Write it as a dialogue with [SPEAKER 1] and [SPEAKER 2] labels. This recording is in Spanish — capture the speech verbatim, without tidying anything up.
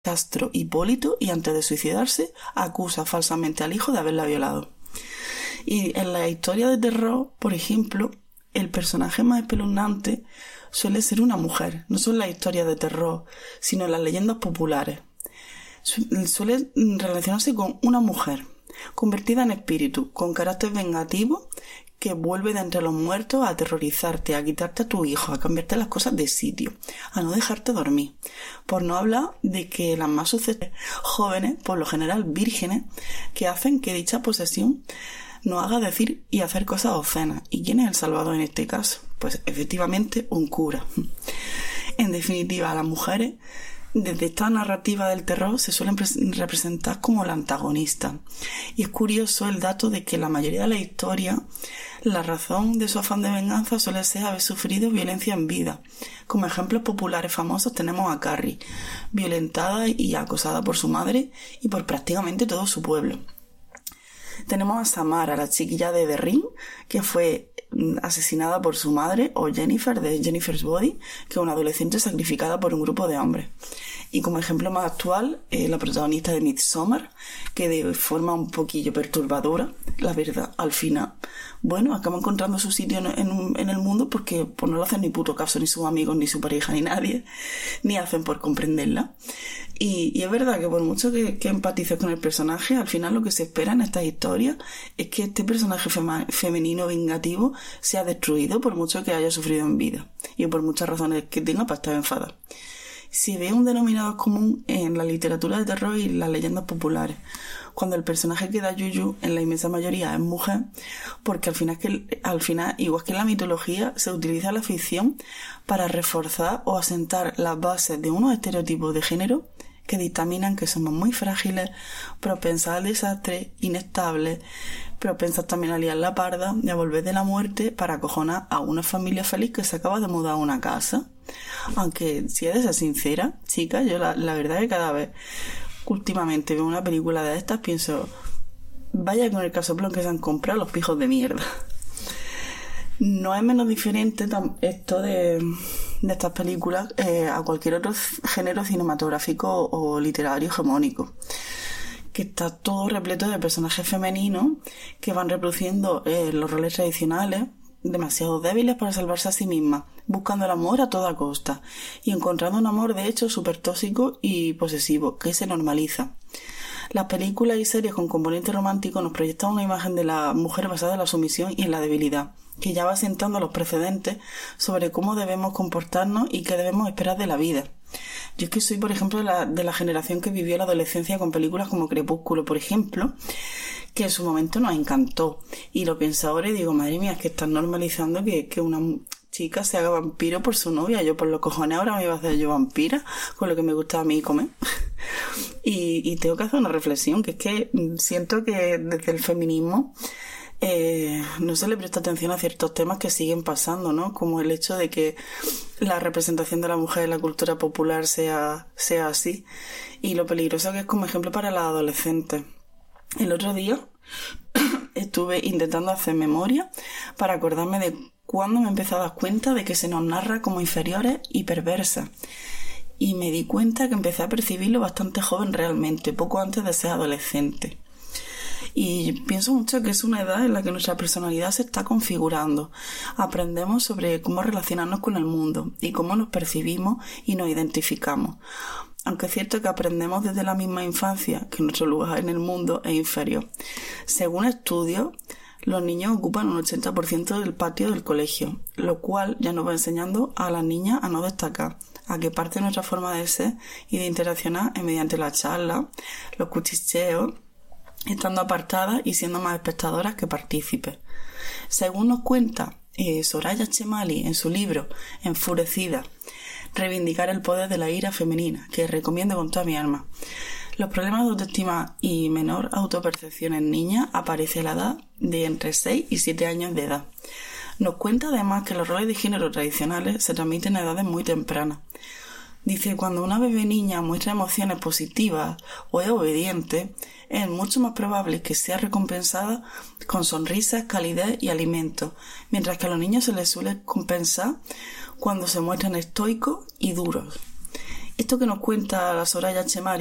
[SPEAKER 1] Castro Hipólito y antes de suicidarse acusa falsamente al hijo de haberla violado. Y en la historia de terror, por ejemplo, el personaje más espeluznante suele ser una mujer, no son las historias de terror, sino las leyendas populares. Suele relacionarse con una mujer convertida en espíritu, con carácter vengativo, que vuelve de entre los muertos a aterrorizarte, a quitarte a tu hijo, a cambiarte las cosas de sitio, a no dejarte dormir. Por no hablar de que las más susceptibles jóvenes, por lo general vírgenes, que hacen que dicha posesión nos haga decir y hacer cosas obscenas. ¿Y quién es el salvador en este caso? Pues efectivamente un cura. En definitiva, las mujeres, desde esta narrativa del terror, se suelen representar como la antagonista. Y es curioso el dato de que la mayoría de la historia, la razón de su afán de venganza suele ser haber sufrido violencia en vida. Como ejemplos populares famosos tenemos a Carrie, violentada y acosada por su madre y por prácticamente todo su pueblo. Tenemos a Samara, la chiquilla de The Ring, que fue asesinada por su madre, o Jennifer, de Jennifer's Body, que es una adolescente sacrificada por un grupo de hombres. Y como ejemplo más actual, eh, la protagonista de Midsommar, que de forma un poquillo perturbadora, la verdad, al final, bueno, acaba encontrando su sitio en, en, en el mundo porque pues, no le hacen ni puto caso ni sus amigos, ni su pareja, ni nadie, ni hacen por comprenderla. Y, y es verdad que por mucho que, que empatices con el personaje, al final lo que se espera en estas historias es que este personaje fema, femenino vengativo sea destruido por mucho que haya sufrido en vida y por muchas razones que tenga para estar enfadado. Se ve un denominador común en la literatura de terror y las leyendas populares, cuando el personaje que da yuyu en la inmensa mayoría es mujer, porque al final, que, al final, igual que en la mitología, se utiliza la ficción para reforzar o asentar las bases de unos estereotipos de género que dictaminan que somos muy frágiles, propensas al desastre, inestables, propensas también a liar la parda y a volver de la muerte para acojonar a una familia feliz que se acaba de mudar a una casa. Aunque, si he de ser sincera, chicas, yo la, la verdad es que cada vez últimamente veo una película de estas, pienso, vaya con el casoplón que se han comprado los pijos de mierda. No es menos diferente esto de, de estas películas eh, a cualquier otro género cinematográfico o literario hegemónico, que está todo repleto de personajes femeninos que van reproduciendo eh, los roles tradicionales, demasiado débiles para salvarse a sí mismas, buscando el amor a toda costa y encontrando un amor de hecho súper tóxico y posesivo, que se normaliza. Las películas y series con componente romántico nos proyectan una imagen de la mujer basada en la sumisión y en la debilidad, que ya va sentando los precedentes sobre cómo debemos comportarnos y qué debemos esperar de la vida. Yo es que soy, por ejemplo, de la, de la generación que vivió la adolescencia con películas como Crepúsculo, por ejemplo, que en su momento nos encantó. Y lo pienso ahora y digo, madre mía, es que están normalizando que, que una chica se haga vampiro por su novia. Yo por los cojones ahora me iba a hacer yo vampira, con lo que me gusta a mí comer. y, y tengo que hacer una reflexión, que es que siento que desde el feminismo Eh, no se le presta atención a ciertos temas que siguen pasando, ¿no? Como el hecho de que la representación de la mujer en la cultura popular sea, sea así, y lo peligroso que es como ejemplo para las adolescentes. El otro día estuve intentando hacer memoria para acordarme de cuándo me empecé a dar cuenta de que se nos narra como inferiores y perversas. Y me di cuenta que empecé a percibirlo bastante joven realmente, poco antes de ser adolescente. Y pienso mucho que es una edad en la que nuestra personalidad se está configurando. Aprendemos sobre cómo relacionarnos con el mundo y cómo nos percibimos y nos identificamos. Aunque es cierto que aprendemos desde la misma infancia que nuestro lugar en el mundo es inferior. Según estudios, los niños ocupan un ochenta por ciento del patio del colegio, lo cual ya nos va enseñando a las niñas a no destacar, a que parte de nuestra forma de ser y de interaccionar es mediante la charla, los cuchicheos, estando apartadas y siendo más espectadoras que partícipes. Según nos cuenta eh, Soraya Chemali en su libro Enfurecida, reivindicar el poder de la ira femenina, que recomiendo con toda mi alma. Los problemas de autoestima y menor autopercepción en niñas aparecen a la edad de entre seis y siete años de edad. Nos cuenta además que los roles de género tradicionales se transmiten a edades muy tempranas. Dice, cuando una bebé niña muestra emociones positivas o es obediente, es mucho más probable que sea recompensada con sonrisas, calidez y alimentos, mientras que a los niños se les suele compensar cuando se muestran estoicos y duros. Esto que nos cuenta la Soraya Chemari